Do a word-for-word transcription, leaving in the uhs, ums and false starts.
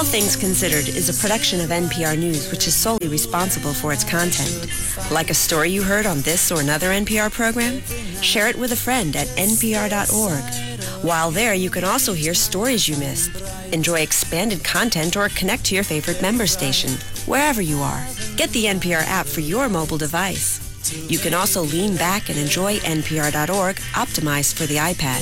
All Things Considered is a production of N P R News, which is solely responsible for its content. Like a story you heard on this or another N P R program? Share it with a friend at N P R dot org. While there, you can also hear stories you missed, enjoy expanded content, or connect to your favorite member station, wherever you are. Get the N P R app for your mobile device. You can also lean back and enjoy N P R dot org, optimized for the iPad.